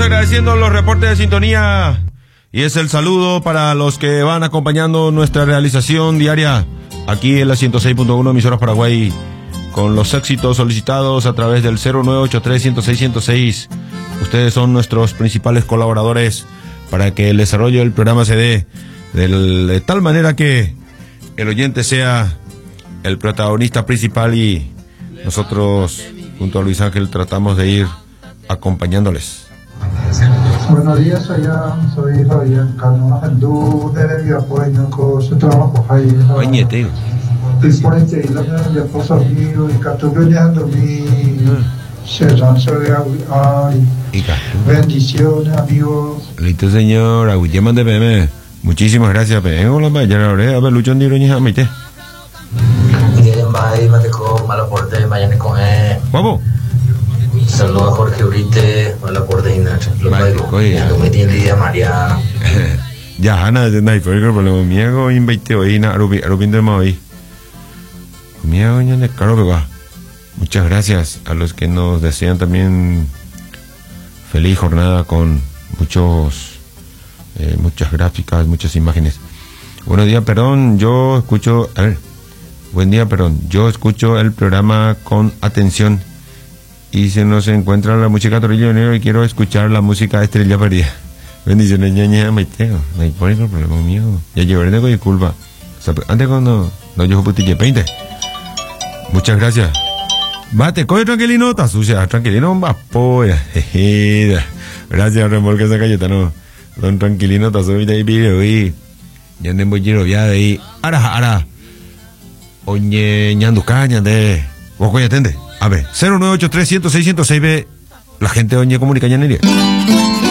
agradeciendo los reportes de sintonía y es el saludo para los que van acompañando nuestra realización diaria aquí en la 106.1 emisoras Paraguay con los éxitos solicitados a través del 0983-106-106. Ustedes son nuestros principales colaboradores para que el desarrollo del programa se dé de tal manera que el oyente sea el protagonista principal y nosotros junto a Luis Ángel tratamos de ir acompañándoles. Buenos días, soy Fabián Cano, Andú de Villapueño, con su trabajo ahí. Oye, tío. Disponente y la ya posa mío y catubeñando mi serranzo de ay. Bendiciones, amigos. Listo, señor. Aguilleman de PM. Muchísimas gracias. Vengo la mañana, a ver, Luchón de Iroña, mite. Vamos. Saludos a Jorge Urite, a la puerta de Inacha. Lo metí en Lidia María. Ya, Ana, de Nai, por ejemplo, lo mío, invité hoy, Arubín de Maui. Mío, de caro que va. Muchas gracias a los que nos desean también feliz jornada con muchas gráficas, muchas imágenes. Buenos días, perdón, yo escucho, buen día, perdón, yo escucho el programa con atención. Y se nos encuentra la música Torillo Negro y quiero escuchar la música Estrella Perdida. Bendiciones, ñaña, maiteo. No hay problema mío. Ya llevaré de disculpa. O sea, antes cuando no yo putille 20. Muchas gracias. Bate, coge tranquilino, está sucia. Tranquilino, va polla. Gracias, remolque esa galleta, no. Don tranquilino, está sucia y video y. Ya anden bollero ya de ahí. Ara. Oye, ñanduca, ñande. Vos coña atende. A ver, 0983-106-106 ve la gente de Oñe Comunica Llanería.